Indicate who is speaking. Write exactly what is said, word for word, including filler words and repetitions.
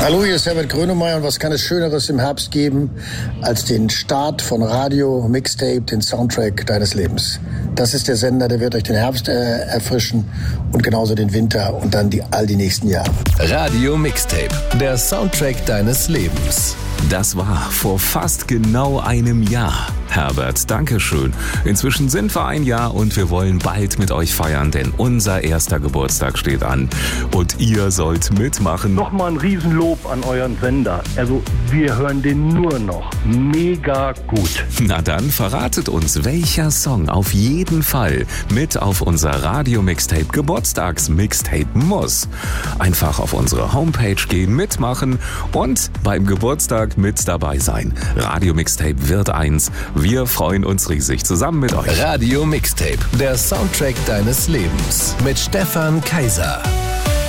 Speaker 1: Hallo, hier ist Herbert Grönemeyer und was kann es Schöneres im Herbst geben als den Start von Radio Mixtape, den Soundtrack deines Lebens. Das ist der Sender, der wird euch den Herbst äh, erfrischen und genauso den Winter und dann die, all die nächsten Jahre.
Speaker 2: Radio Mixtape, der Soundtrack deines Lebens.
Speaker 3: Das war vor fast genau einem Jahr. Herbert, Dankeschön. Inzwischen sind wir ein Jahr und wir wollen bald mit euch feiern, denn unser erster Geburtstag steht an. Und ihr sollt mitmachen.
Speaker 4: Nochmal ein Riesenlob an euren Sender. Also wir hören den nur noch. Mega gut.
Speaker 3: Na dann verratet uns, welcher Song auf jeden Fall mit auf unser Radio-Mixtape Geburtstags-Mixtape muss. Einfach auf unsere Homepage gehen, mitmachen und beim Geburtstag mit dabei sein. Radio-Mixtape wird eins. Wir freuen uns riesig zusammen mit euch.
Speaker 2: Radio Mixtape, der Soundtrack deines Lebens mit Stefan Kaiser.